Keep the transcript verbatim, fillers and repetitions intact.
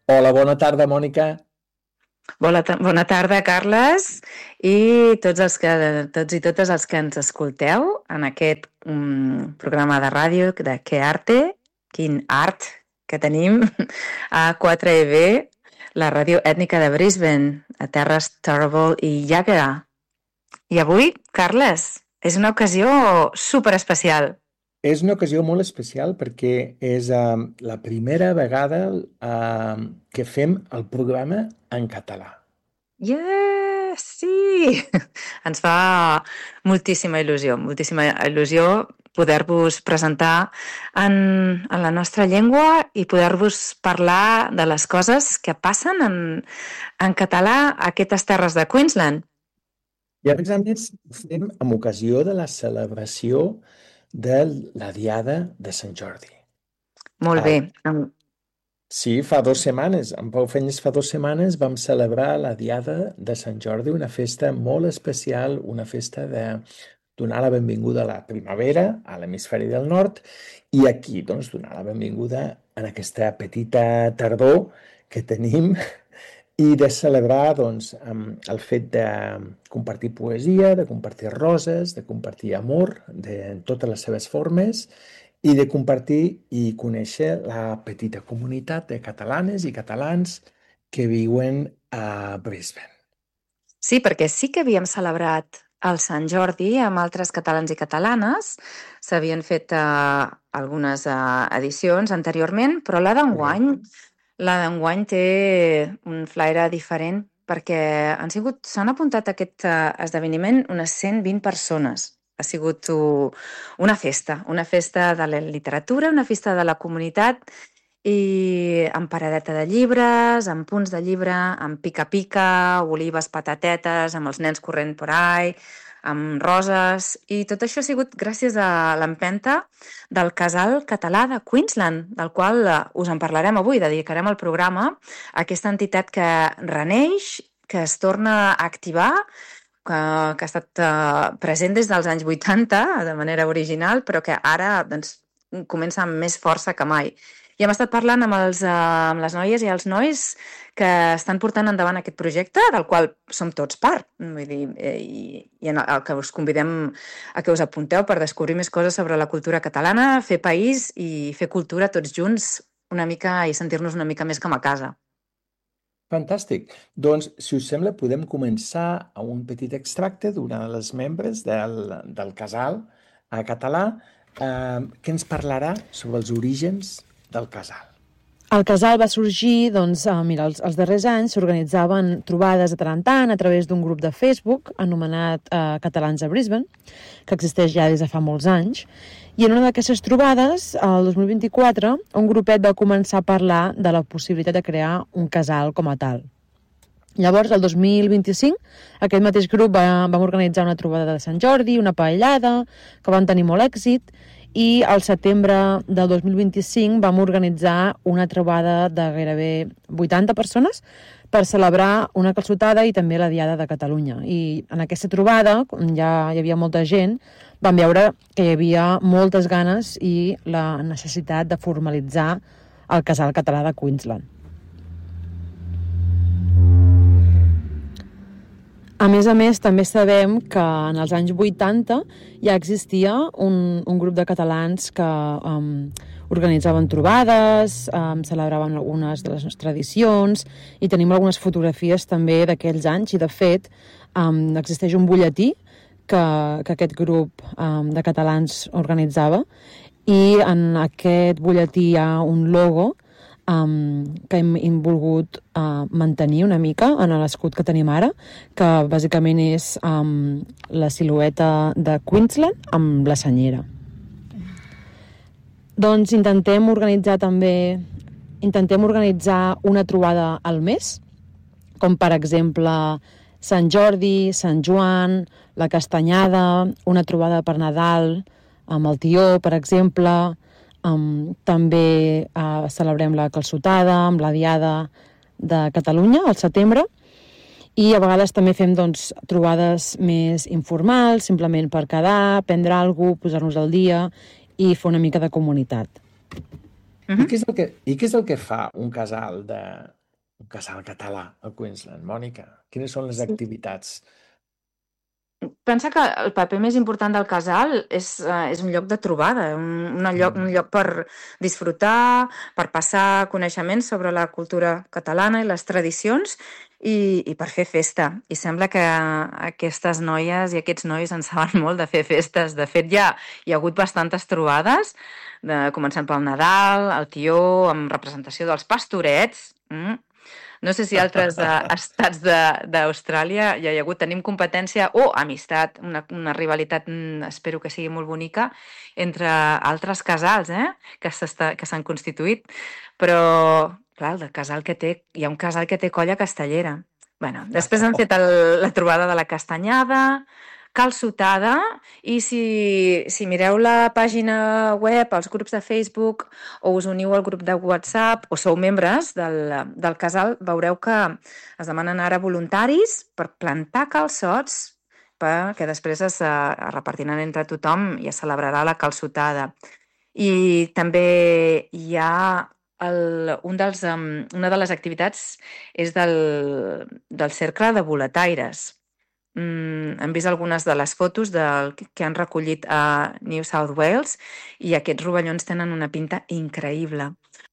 Hola, bona tarda, Mònica. Bona, ta- bona tarda, Carles, i tots, els que, tots i totes els que ens escolteu en aquest um, programa de ràdio de Que Arte, quin art que tenim a quatre E B, la ràdio ètnica de Brisbane, a terres Turrbal i Yagara. I avui, Carles, és una ocasió super especial. És una ocasió molt especial perquè és um, la primera vegada um, que fem el programa en català. Yes, sí! Ens fa moltíssima il·lusió, moltíssima il·lusió poder-vos presentar en, en la nostra llengua i poder-vos parlar de les coses que passen en, en català a aquestes terres de Queensland. I a més a més ho fem amb ocasió de la celebració de la Diada de Sant Jordi. Molt bé. El, sí, fa dues setmanes, en Pau Fenyes fa dues setmanes vam celebrar la Diada de Sant Jordi, una festa molt especial, una festa de donar la benvinguda a la primavera a l'hemisferi del nord i aquí doncs, donar la benvinguda en aquesta petita tardor que tenim i de celebrar doncs, amb el fet de compartir poesia, de compartir roses, de compartir amor de, en totes les seves formes i de compartir i conèixer la petita comunitat de catalanes i catalans que viuen a Brisbane. Sí, perquè sí que havíem celebrat el Sant Jordi amb altres catalans i catalanes. S'havien fet eh, algunes eh, edicions anteriorment, però la d'enguany, la d'enguany té un flaire diferent perquè han sigut, s'han apuntat a aquest eh, esdeveniment unes cent vint persones. Ha sigut uh, una festa, una festa de la literatura, una festa de la comunitat i amb paradeta de llibres, amb punts de llibre, amb pica-pica, olives, patatetes, amb els nens corrent por ahí, amb roses, i tot això ha sigut gràcies a l'empenta del Casal Català de Queensland, del qual eh, us en parlarem avui, dedicarem el programa a aquesta entitat que reneix, que es torna a activar, que, que ha estat eh, present des dels anys vuitanta de manera original, però que ara doncs, comença amb més força que mai. I hem estat parlant amb, els, eh, amb les noies i els nois que estan portant endavant aquest projecte, del qual som tots part. Vull dir, eh, i, i en el que us convidem a que us apunteu per descobrir més coses sobre la cultura catalana, fer país i fer cultura tots junts una mica i sentir-nos una mica més com a casa. Fantàstic. Doncs, si us sembla, podem començar amb un petit extracte d'una de les membres del, del casal a català eh, que ens parlarà sobre els orígens del casal. El casal va sorgir, doncs, eh, mira, els, els darrers anys s'organitzaven trobades de tant en tant a través d'un grup de Facebook anomenat eh, Catalans a Brisbane, que existeix ja des de fa molts anys, i en una d'aquestes trobades, el dos mil vint-i-quatre, un grupet va començar a parlar de la possibilitat de crear un casal com a tal. Llavors, el dos mil vint-i-cinc, aquest mateix grup va, vam organitzar una trobada de Sant Jordi, una paellada, que van tenir molt èxit, i al setembre del dos mil vint-i-cinc vam organitzar una trobada de gairebé vuitanta persones per celebrar una calçotada i també la Diada de Catalunya. I en aquesta trobada, on ja hi havia molta gent, vam veure que hi havia moltes ganes i la necessitat de formalitzar el casal català de Queensland. A més a més, també sabem que en els anys vuitanta ja existia un, un grup de catalans que um, organitzaven trobades, um, celebraven algunes de les nostres tradicions i tenim algunes fotografies també d'aquells anys i, de fet, um, existeix un butlletí que, que aquest grup um, de catalans organitzava i en aquest butlletí hi ha un logo Um, que hem, hem volgut uh, mantenir una mica en l'escut que tenim ara, que bàsicament és um, la silueta de Queensland amb la senyera. Doncs intentem organitzar també intentem organitzar una trobada al mes, com per exemple Sant Jordi, Sant Joan, la Castanyada, una trobada per Nadal amb el tió, per exemple. Um, també uh, celebrem la calçotada amb la Diada de Catalunya al setembre i a vegades també fem doncs, trobades més informals, simplement per quedar, prendre alguna cosa, posar-nos al dia i fer una mica de comunitat. I Mhm. què és el que, i què és el que fa un casal de, un casal català a Queensland, Mònica? Quines són les Sí. activitats? Pensa que el paper més important del casal és, eh, és un lloc de trobada, un, una lloc, un Mm. lloc per disfrutar, per passar coneixements sobre la cultura catalana i les tradicions i, i per fer festa. I sembla que aquestes noies i aquests nois en saben molt de fer festes. De fet, ja hi ha hagut bastantes trobades, de, començant pel Nadal, el Tió, amb representació dels pastorets. Mm. No sé si altres uh, estats de- d'Austràlia ja hi ha hagut, tenim competència o amistat, una, una rivalitat, mm, espero que sigui molt bonica, entre altres casals eh? que s'està- que s'han constituït. Però, clar, el casal que té, hi ha un casal que té colla castellera. Bueno, després han fet el, la trobada de la Castanyada, calçotada, i si, si mireu la pàgina web, els grups de Facebook, o us uniu al grup de WhatsApp, o sou membres del, del casal, veureu que es demanen ara voluntaris per plantar calçots perquè després es, eh, es repartiran entre tothom i es celebrarà la calçotada. I també hi ha el, un dels, um, una de les activitats és del, del cercle de boletaires. Mm, hem vist algunes de les fotos del, que han recollit a New South Wales i aquests rovellons tenen una pinta increïble.